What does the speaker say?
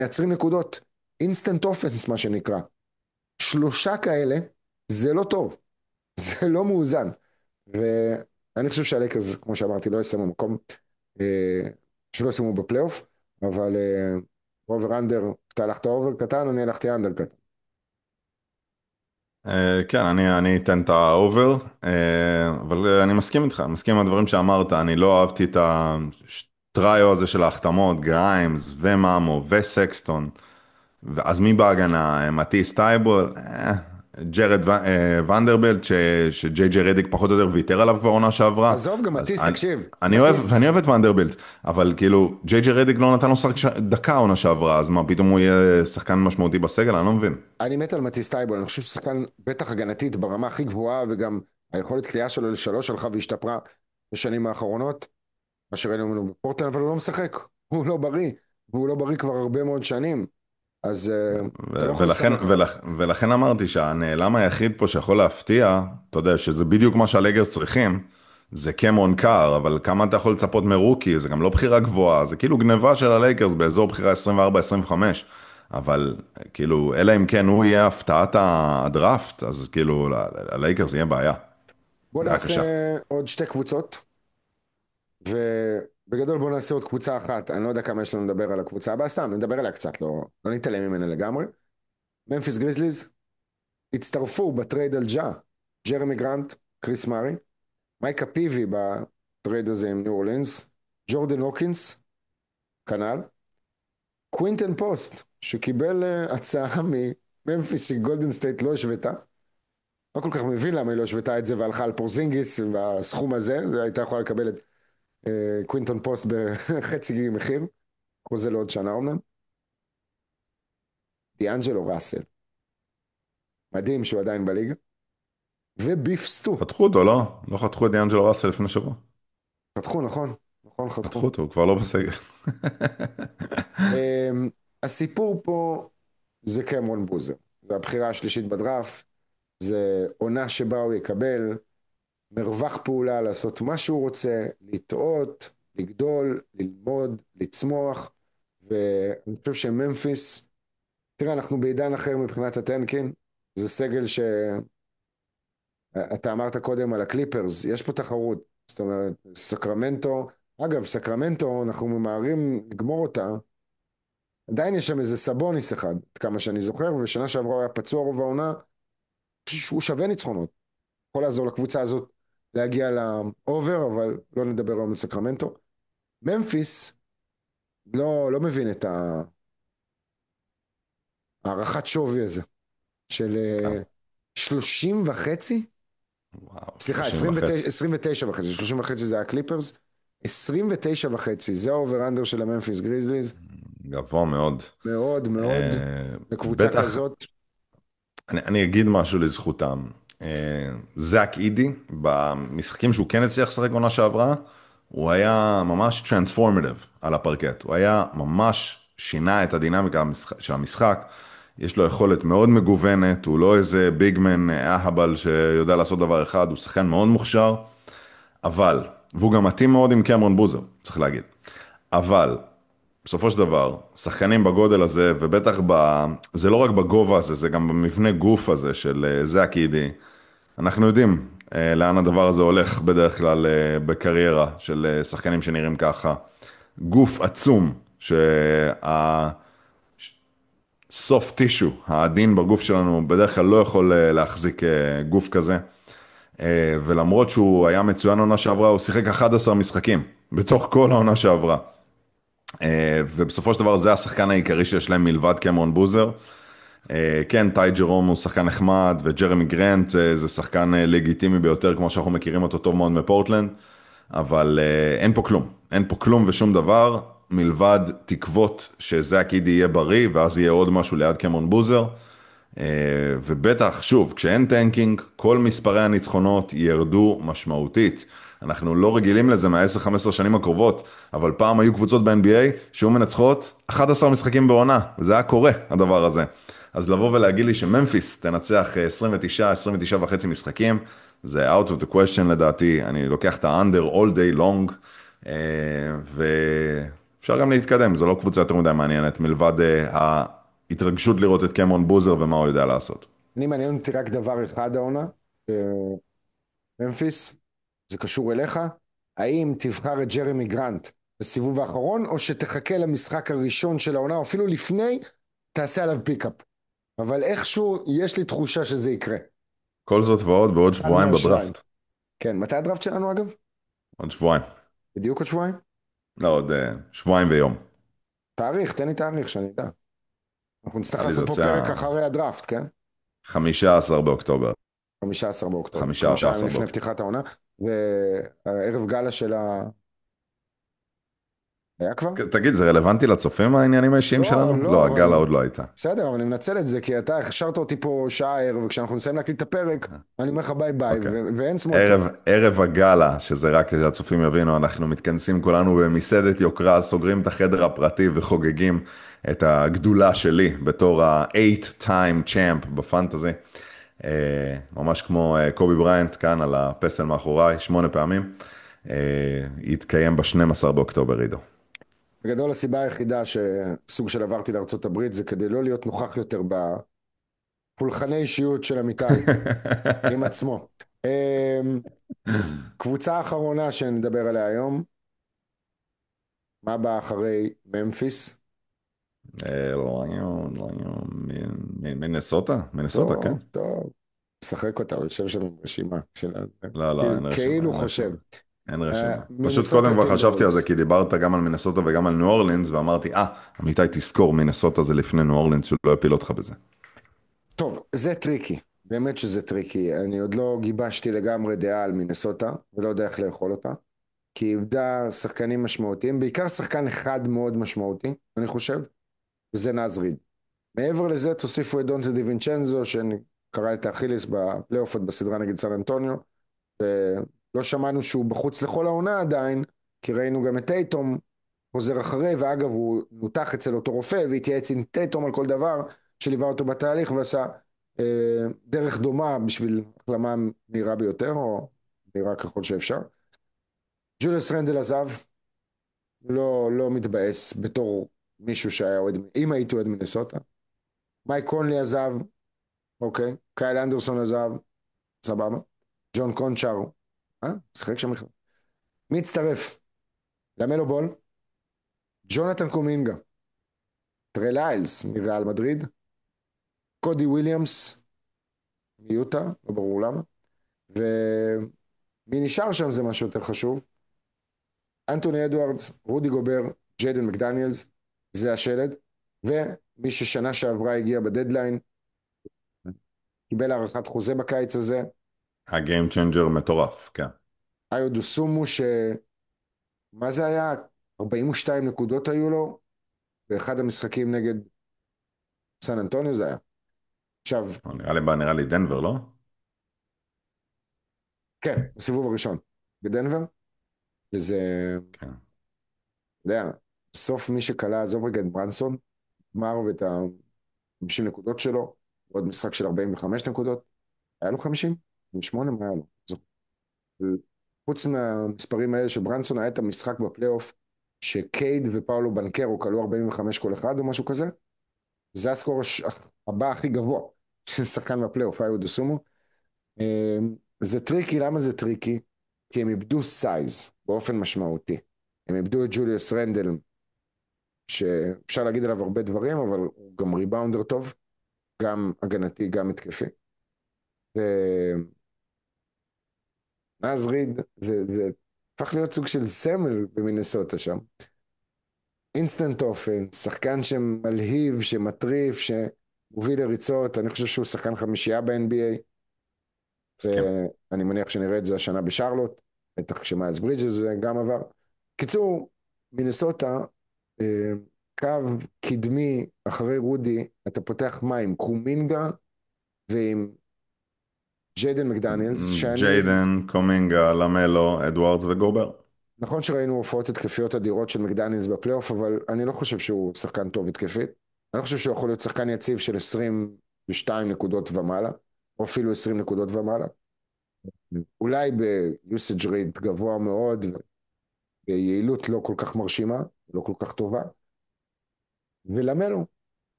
מייצרים נקודות, אינסטנט אופנס מה שנקרא, שלושה כאלה, זה לא טוב, זה לא מאוזן, ואני חושב שהלייקרס, כמו שאמרתי, לא יסיימו מקום, אה, שלא יסיימו בפלייאוף, אבל אובר אנדר, אתה הלכת אובר קטן, אני הלכתי אנדר קטן. כן, אני אתן את האובר, אבל אני מסכים איתך, מסכים עם הדברים שאמרת, אני לא אהבתי את הטריו הזה של ההחתמות, גריימס ומאמו וסקסטון, אז מי בהגנה? מטיס טייבול, ג'רד ונדרבלט, שג'יי ג'יי רדיק פחות או יותר ויתר עליו כבר עונה שעברה, עזוב, גם אז מטיס, תקשיב, אני אוהב, מטיס, ואני אוהב את ונדרבלט, אבל כאילו, ג'יי ג'יי רדיק לא נתן לו דקה עונה שעברה, אז מה, פתאום הוא יהיה שחקן משמעותי בסגל? אני לא מבין. אני מת על מטיס טייבול, אני חושב ששחקן בטח הגנתית ברמה הכי גבוהה, וגם היכולת קליעה שלו לשלוש הלכה והשתפרה בשנים האחרונות, מה שראינו ממנו בפורטל, אבל הוא לא משחק, הוא לא בריא, והוא לא בריא כבר הרבה מאוד שנים, אז אתה לא יכול ולכן, להסתמך עליו. ולכן אמרתי שהנעלם היחיד פה שיכול להפתיע, אתה יודע, שזה בדיוק מה שהלייגרס צריכים, זה קמרון קאר, אבל כמה אתה יכול לצפות מרוקי, זה גם לא בחירה גבוהה, זה כאילו גניבה של הלייקרס באזור בחירה 24-25, אבל כאילו, אלא אם כן הוא יהיה הפתעת הדראפט, אז כאילו, הלייקרס יהיה בעיה, בוא בעיה נעשה קשה. עוד שתי קבוצות, ובגדול בוא נעשה עוד קבוצה אחת, אני לא יודע כמה יש לנו לדבר על הקבוצה הבאה, סתם נדבר עליה קצת, לא נתעלם ממנה לגמרי. ממפיס גריזליז הצטרפו בטרייד על ג'רמי גרנט, קריס מארי, מייקה פיבי בטרייד הזה עם ניו אורלינס, ג'ורדן הוקינס, כנ"ל, קווינטן פוסט, שקיבל הצעה מממפיס שגולדן סטייט לא השוותה, לא כל כך מבין למה היא לא השוותה את זה והלכה על פורזינגיס בסכום הזה, זה הייתה יכולה לקבל את קווינטון פוסט בחצי מחיר, חוזה לעוד שנה אומנם, דיאנג'לו ראסל, מדהים שהוא עדיין בליגה, וביף סטו, חתכו אותו, לא? לא חתכו את דיאנג'לו ראסל לפני שבוע? חתכו נכון, נכון חתכו חתכו. אותו, הוא כבר לא בסגל. הסיפור פה זה קמרון בוזר, זה הבחירה השלישית בדראפט, זה עונה שבה הוא יקבל מרווח פעולה לעשות מה שהוא רוצה, לטעות, לגדול, ללמוד, לצמוח, ואני חושב שממפיס, תראה, אנחנו בעידן אחר מבחינת הטנקין, זה סגל שאתה אמרת קודם על הקליפרס, יש פה תחרות, זאת אומרת, סקרמנטו, אגב, סקרמנטו, אנחנו ממהרים לגמור אותה, עדיין יש שם איזה סבוניס אחד, עד כמה שאני זוכר, ושנה שעברה הוא היה פצוע רוב העונה, הוא שווה ניצחונות, יכול לעזור לקבוצה הזאת להגיע לאובר, אבל לא נדבר היום על סקרמנטו. ממפיס לא מבין את הערכת שווי הזה של 30 וחצי, וואו, סליחה, 30 29, וחצי. 29 וחצי, 30 וחצי זה הקליפרס, 29 וחצי, זה האובר אנדר של הממפיס גריזליז, גבוה מאוד. מאוד מאוד, לקבוצה בטח, כזאת, אני אגיד משהו לזכותם. זאק אידי, במשחקים שהוא כן הצליח לשחק בעונה שעברה, הוא היה ממש טרנספורמטיב על הפרקט. הוא היה ממש שינה את הדינמיקה של המשחק. יש לו יכולת מאוד מגוונת, הוא לא איזה ביגמן אהבל שיודע לעשות דבר אחד, הוא שחקן מאוד מוכשר, אבל, והוא גם מתאים מאוד עם קמרון בוזר, צריך להגיד. אבל, בסופו של דבר, שחקנים בגודל הזה, ובטח זה לא רק בגובה הזה, זה גם במבנה גוף הזה של זאק אידי. אנחנו יודעים לאן הדבר הזה הולך בדרך כלל בקריירה של שחקנים שנראים ככה. גוף עצום, שהסוף טישו, העדין בגוף שלנו, בדרך כלל לא יכול להחזיק גוף כזה. ולמרות שהוא היה מצוין עונה שעברה, הוא שיחק 11 משחקים, בתוך כל העונה שעברה. ובסופו של דבר זה השחקן העיקרי שיש להם מלבד קמרון בוזר. כן, טי ג'רום הוא שחקן נחמד, וג'רמי גרנט זה שחקן לגיטימי ביותר, כמו שאנחנו מכירים אותו טוב מאוד מפורטלנד, אבל אין פה כלום. אין פה כלום ושום דבר, מלבד תקוות שזאק אידי יהיה בריא, ואז יהיה עוד משהו ליד קמרון בוזר. ובטח, שוב, כשאין טנקינג, כל מספרי הניצחונות ירדו משמעותית. אנחנו לא רגילים לזה מה-10-15 שנים הקרובות, אבל פעם היו קבוצות ב-NBA שהיו מנצחות 11 משחקים בעונה, וזה היה קורה, הדבר הזה. אז לבוא ולהגיד לי שממפיס תנצח 29, 29 וחצי משחקים, זה out of the question לדעתי, אני לוקח את ה-under all day long, ו... אפשר גם להתקדם, זו לא קבוצה יותר מדי מעניינת, מלבד ההתרגשות לראות את קמרון בוזר ומה הוא יודע לעשות. אני מעניין אותי רק דבר אחד העונה, ממפיס, זה קשור אליך, האם תבחר את ג'רמי גרנט בסיבוב האחרון, או שתחכה למשחק הראשון של העונה, או אפילו לפני, תעשה עליו פיקאפ. אבל איכשהו יש לי תחושה שזה יקרה. כל זאת ועוד בעוד אחד שבועיים מהשניים. בדראפט. כן, מתי הדראפט שלנו אגב? עוד שבועיים. בדיוק עוד שבועיים? לא, עוד שבועיים ויום. תאריך, תן לי תאריך שאני אדע. אנחנו נצטרך נראה לי זה לעשות פה יוצא פרק אחרי הדראפט, כן? 15 באוקטובר. 15 באוקטובר, 5 ימים 15 לפני באוקטובר. פתיחת העונה, והערב גאלה שלה היה כבר? תגיד, זה רלוונטי לצופים העניינים האישיים לא, שלנו? לא, לא, אבל הגאלה עוד לא הייתה. בסדר, אבל אני מנצל את זה, כי אתה הכשרת אותי פה שעה ערב, וכשאנחנו נסיים להקליט את הפרק, אני אומר לך ביי ביי, אוקיי. ואין סמולטוק. ערב הגאלה, שזה רק כדי שהצופים יבינו, אנחנו מתכנסים כולנו במסעדת יוקרה, סוגרים את החדר הפרטי וחוגגים את הגדולה שלי בתור ה-8 time champ בפנטזי. ממש כמו קובי בריינט כאן על הפסל מאחוריי, 8 פעמים. יתקיים ב-12 באוקטובר, עידו. בגדול הסיבה היחידה שסוג של עברתי לארצות הברית, זה כדי לא להיות נוכח יותר בפולחני אישיות של אמיתי עם עצמו. קבוצה האחרונה שנדבר עליה היום, מה בא אחרי ממפיס? מינסוטה? מינסוטה, כן. טוב, טוב. משחק אותה, הוא יושב שם עם רשימה של... לא, לא, אין רשימה, כאילו אין רשימה. חושב. אין רשימה. פשוט מינסוטה קודם כבר חשבתי על זה, טימברולס. כי דיברת גם על מינסוטה וגם על ניו אורלינס, ואמרתי, אמיתי תזכור, מינסוטה זה לפני ניו אורלינס, שהוא לא יפיל אותך בזה. טוב, זה טריקי, באמת שזה טריקי. אני עוד לא גיבשתי לגמרי דעה על מינסוטה, ולא יודע איך לאכול אותה, כי היא איבדה שחקנים משמעותיים, בעיקר שחקן אחד מאוד משמעותי, אני חושב, וזה נאז ריד. מעבר לזה תוסיפו את דונטה דיווינצ'נזו, שקרא את האכיליס בפלייאוף עוד בסדרה נגד סן אנטוניו, ולא שמענו שהוא בחוץ לכל העונה עדיין, כי ראינו גם את טייטום חוזר אחרי, ואגב הוא נותח אצל אותו רופא והתייעץ עם טייטום על כל דבר, שליווה אותו בתהליך ועשה דרך דומה בשביל החלמה מהירה ביותר, או מהירה ככל שאפשר. ג'וליוס רנדל עזב, לא מתבאס בתור מישהו שהיה אוהד, אם הייתי אוהד מינסוטה. מייק קונלי עזב, אוקיי, קייל אנדרסון עזב, סבבה. ג'ון קונצ'אר, משחק שם בכלל. מי הצטרף? למלו בול, ג'ונתן קומינגה, טרי ליילס מריאל מדריד, קודי וויליאמס מיוטה, לא ברור למה, ומי נשאר שם זה משהו יותר חשוב, אנטוני אדוארדס, רודי גובר, ג'יידן מקדניאלס, זה השלד, ומי ששנה שעברה הגיע בדדליין, קיבל הארכת חוזה בקיץ הזה, הגיים צ'יינג'ר מטורף, כן. איו דוסומו, מה זה היה? 42 נקודות היו לו, באחד המשחקים נגד סן אנטוניו זה היה. עכשיו, נראה לי דנבר, לא? כן, בסיבוב הראשון, בדנבר, וזה, כן. אתה יודע, בסוף מי שקלה, עזוב רגע את ברנסון, גמר ואת ה-50 נקודות שלו, עוד משחק של 45 נקודות, היה לו 50? 58? מה היה לו? חוץ מהמספרים האלה של ברנסון, היה את המשחק בפלייאוף, שקייד ופאולו בנקרו כלו 45 כל אחד או משהו כזה, זה הסקור הבא הכי גבוה של שחקן בפלייאוף, איו דוסומו. זה טריקי, למה זה טריקי? כי הם איבדו סייז באופן משמעותי. הם איבדו את ג'וליוס רנדל, שאפשר להגיד עליו הרבה דברים, אבל הוא גם ריבאונדר טוב, גם הגנתי, גם התקפי. ונאז ריד, זה הפך להיות סוג של סמל במינסוטה שם. אינסטנט אופנס, שחקן שמלהיב, שמטריף, שמוביל לריצות, אני חושב שהוא שחקן חמישייה ב-NBA, ואני מניח שנראה את זה השנה בשרלוט, בטח כשמייס ברידג'ס גם עבר. קיצור, מינסוטה, קו קדמי אחרי רודי, אתה פותח מים, קומינגה ועם ג'יידן מקדניאלס, ג'יידן, קומינגה, למלו, אדוארדס וגובר. נכון שראינו הופעות התקפיות אדירות של מקדניאלס בפלייאוף, אבל אני לא חושב שהוא שחקן טוב התקפית. אני לא חושב שהוא יכול להיות שחקן יציב של 22 נקודות ומעלה, או אפילו 20 נקודות ומעלה. אולי ביוסאג' רייט גבוה מאוד, ביעילות לא כל כך מרשימה, לא כל כך טובה, ולמלו,